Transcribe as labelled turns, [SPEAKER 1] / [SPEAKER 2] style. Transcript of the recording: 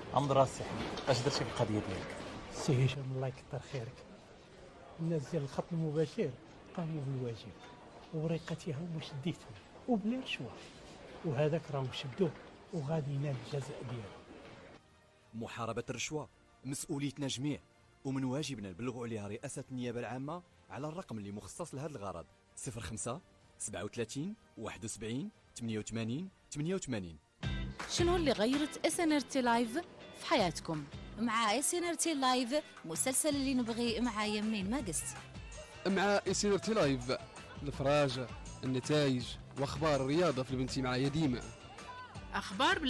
[SPEAKER 1] عمد راسي حبيبي، اش درتي في القضيه ديالك؟
[SPEAKER 2] سي هشام الله يكثر خيرك. الناس ديال الخط المباشر قاموا بالواجب ووريقتها هما شديتهم وبلا رشوه، وهذاك راهم شدوه وغادي ينال الجزاء ديالو.
[SPEAKER 3] محاربة الرشوة مسؤوليتنا جميع، ومن واجبنا نبلغوا عليها رئاسة النيابة العامة على الرقم اللي مخصص لهذا الغرض: 05 37 71 88 88.
[SPEAKER 4] شنو اللي غيرت SNRT لايف في حياتكم؟ مع SNRT لايف مسلسل اللي نبغي مع يمين ما قست.
[SPEAKER 5] مع SNRT لايف الفراج، النتائج واخبار الرياضه في البنتي معايا ديما.
[SPEAKER 6] اخبار